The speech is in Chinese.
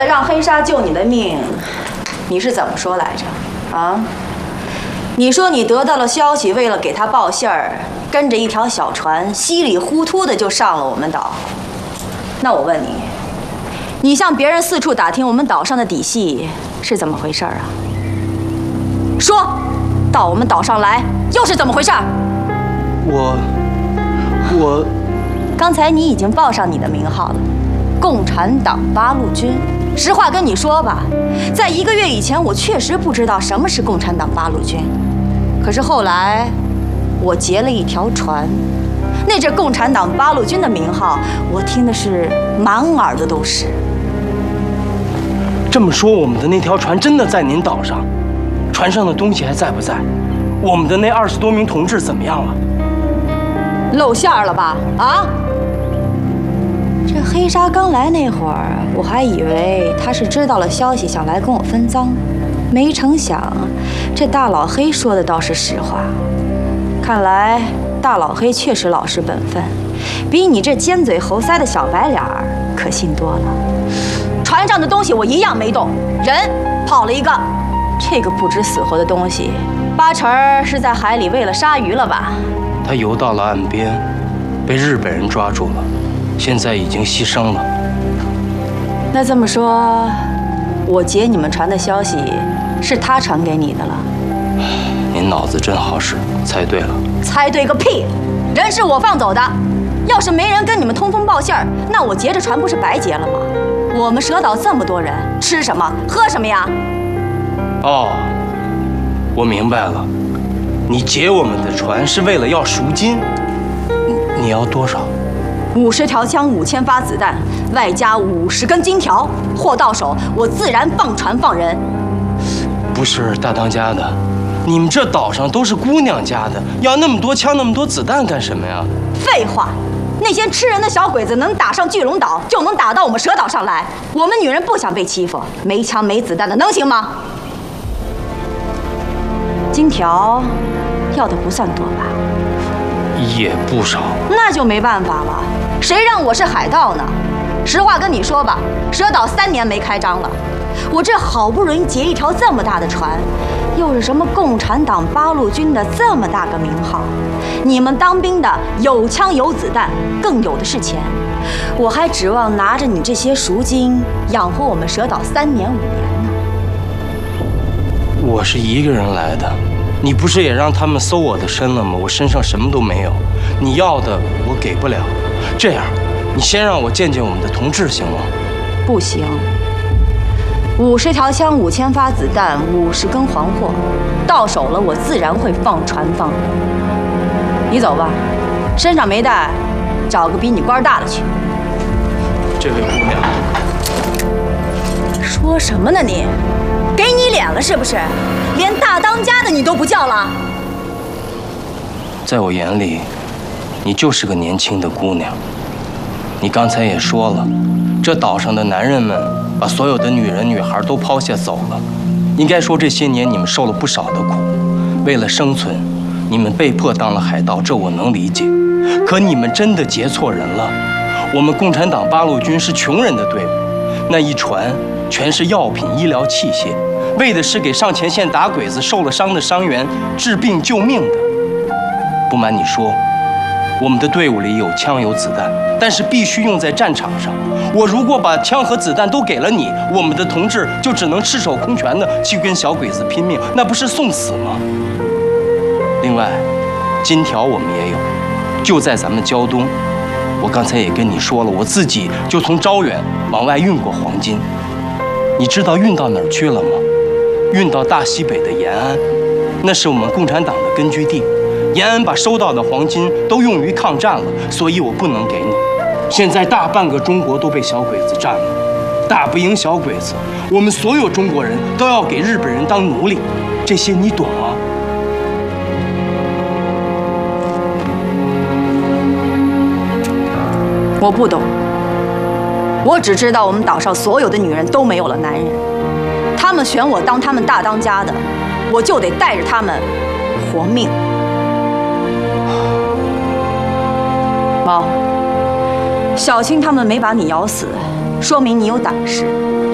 让黑纱救你的命，你是怎么说来着？啊？你说你得到了消息，为了给他报信儿，跟着一条小船，稀里糊涂的就上了我们岛。那我问你，你向别人四处打听我们岛上的底细是怎么回事啊？说，到我们岛上来又是怎么回事？我，刚才你已经报上你的名号了，共产党八路军。实话跟你说吧，在1个月以前，我确实不知道什么是共产党八路军。可是后来，我劫了一条船，那这共产党八路军的名号，我听的是满耳的都是。 这么说，我们的那条船真的在您岛上？船上的东西还在不在？我们的那20多名同志怎么样了？ 露馅了吧？啊！这黑纱刚来那会儿，我还以为他是知道了消息，想来跟我分赃，没成想，这大老黑说的倒是实话。看来大老黑确实老实本分，比你这尖嘴猴腮的小白脸儿可信多了。船上的东西我一样没动，人跑了一个，这个不知死活的东西，8成是在海里喂了鲨鱼了吧？ 他游到了岸边，被日本人抓住了。现在已经牺牲了。 那这么说，我劫你们船的消息是他传给你的了？ 您脑子真好使，猜对了。 猜对个屁！人是我放走的，要是没人跟你们通风报信儿，那我劫着船不是白劫了吗？我们蛇岛这么多人，吃什么喝什么呀？ 哦，我明白了，你劫我们的船是为了要赎金。你要多少 ？50条枪，5000发子弹，外加50根金条。货到手，我自然放船放人。 不是大当家的，你们这岛上都是姑娘家的，要那么多枪，那么多子弹干什么呀？ 废话，那些吃人的小鬼子能打上巨龙岛，就能打到我们蛇岛上来。我们女人不想被欺负，没枪没子弹的能行吗？金条要的不算多吧？ 也不少。 那就没办法了，谁让我是海盗呢？实话跟你说吧，蛇岛3年没开张了，我这好不容易劫一条这么大的船，又是什么共产党八路军的这么大个名号，你们当兵的有枪有子弹，更有的是钱，我还指望拿着你这些赎金养活我们蛇岛3年5年呢。 我是一个人来的。你不是也让他们搜我的身了吗？我身上什么都没有，你要的我给不了。这样，你先让我见见我们的同志行吗？ 不行。50条枪，5000发子弹，50根黄货，到手了我自然会放船放人。你走吧，身上没带，找个比你官大的去。 这位姑娘， 说什么呢你？给你脸了是不是？连大当家的你都不叫了？ 在我眼里，你就是个年轻的姑娘。你刚才也说了，这岛上的男人们把所有的女人女孩都抛下走了。应该说这些年你们受了不少的苦，为了生存，你们被迫当了海盗，这我能理解。可你们真的劫错人了。我们共产党八路军是穷人的队伍，那一船全是药品、医疗器械，为的是给上前线打鬼子、受了伤的伤员治病救命的。不瞒你说，我们的队伍里有枪有子弹，但是必须用在战场上。我如果把枪和子弹都给了你，我们的同志就只能赤手空拳的去跟小鬼子拼命，那不是送死吗？另外，金条我们也有，就在咱们胶东。我刚才也跟你说了，我自己就从招远往外运过黄金。你知道运到哪儿去了吗？运到大西北的延安，那是我们共产党的根据地。延安把收到的黄金都用于抗战了，所以我不能给你。现在大半个中国都被小鬼子占了，打不赢小鬼子，我们所有中国人都要给日本人当奴隶，这些你懂吗？ 我不懂，我只知道我们岛上所有的女人都没有了男人，他们选我当他们大当家的，我就得带着他们活命。猫，小青他们没把你咬死，说明你有胆识。